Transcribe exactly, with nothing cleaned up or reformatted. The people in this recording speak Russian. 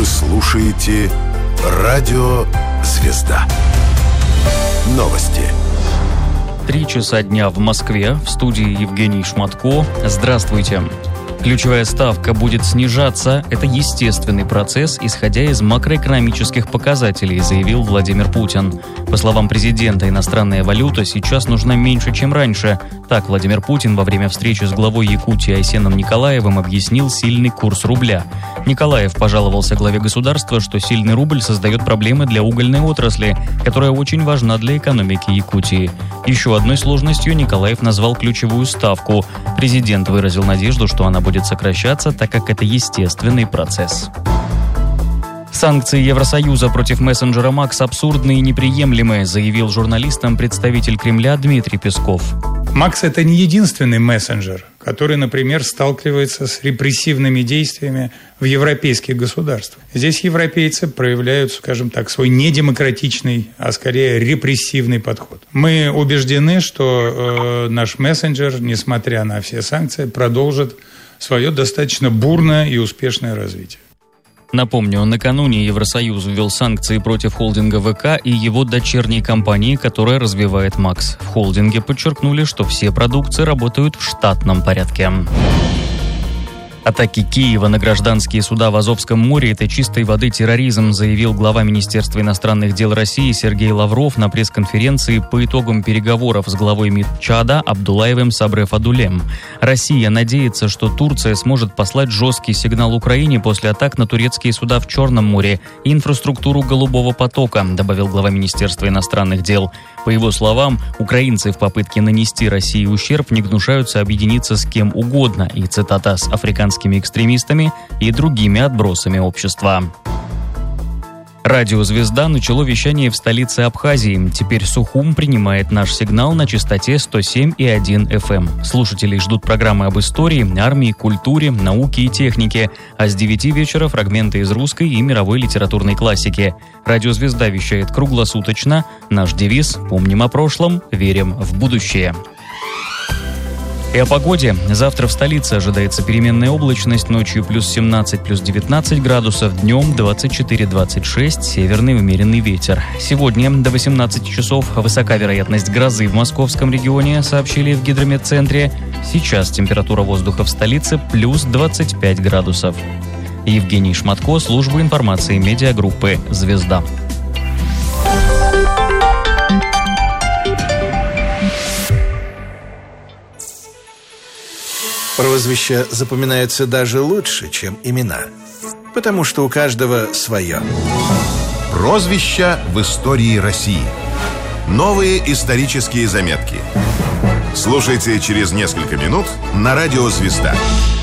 Вы слушаете Радио Звезда. Новости. Три часа дня в Москве. В студии Евгений Шматко. Здравствуйте. Ключевая ставка будет снижаться. Это естественный процесс, исходя из макроэкономических показателей, заявил Владимир Путин. По словам президента, иностранная валюта сейчас нужна меньше, чем раньше. Так Владимир Путин во время встречи с главой Якутии Айсеном Николаевым объяснил сильный курс рубля. Николаев пожаловался главе государства, что сильный рубль создает проблемы для угольной отрасли, которая очень важна для экономики Якутии. Еще одной сложностью Николаев назвал ключевую ставку. Президент выразил надежду, что она будет сокращаться, так как это естественный процесс. Санкции Евросоюза против мессенджера Макс абсурдны и неприемлемы, заявил журналистам представитель Кремля Дмитрий Песков. Макс – это не единственный мессенджер, который, например, сталкивается с репрессивными действиями в европейских государствах. Здесь европейцы проявляют, скажем так, свой недемократичный, а скорее репрессивный подход. Мы убеждены, что э, наш мессенджер, несмотря на все санкции, продолжит свое достаточно бурное и успешное развитие. Напомню, накануне Евросоюз ввел санкции против холдинга ВК и его дочерней компании, которая развивает Макс. В холдинге подчеркнули, что все продукты работают в штатном порядке. Атаки Киева на гражданские суда в Азовском море – это чистой воды терроризм, заявил глава Министерства иностранных дел России Сергей Лавров на пресс-конференции по итогам переговоров с главой МИД Чада Абдулаевым Сабре Фадулем. Россия надеется, что Турция сможет послать жесткий сигнал Украине после атак на турецкие суда в Черном море и инфраструктуру Голубого потока, добавил глава Министерства иностранных дел. По его словам, украинцы в попытке нанести России ущерб не гнушаются объединиться с кем угодно, и, цитата, с африканскими экстремистами и другими отбросами общества. Радио «Звезда» начало вещание в столице Абхазии. Теперь Сухум принимает наш сигнал на частоте сто семь и один эф эм. Слушателей ждут программы об истории, армии, культуре, науке и технике. А с девяти вечера фрагменты из русской и мировой литературной классики. Радио «Звезда» вещает круглосуточно. Наш девиз «Помним о прошлом, верим в будущее». И о погоде. Завтра в столице ожидается переменная облачность, ночью плюс семнадцать, плюс девятнадцать градусов, днем двадцать четыре - двадцать шесть, северный умеренный ветер. Сегодня до восемнадцати часов высока вероятность грозы в московском регионе, сообщили в гидрометцентре. Сейчас температура воздуха в столице плюс двадцать пять градусов. Евгений Шматко, служба информации медиагруппы «Звезда». Прозвища запоминаются даже лучше, чем имена, потому что у каждого свое. Прозвища в истории России. Новые исторические заметки. Слушайте через несколько минут на Радио «Звезда».